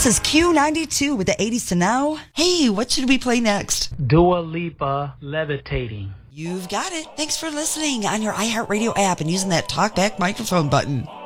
This is Q92 with the 80s to now. Hey, what should we play next? Dua Lipa, Levitating. You've got it. Thanks for listening on your iHeartRadio app and using that talkback microphone button.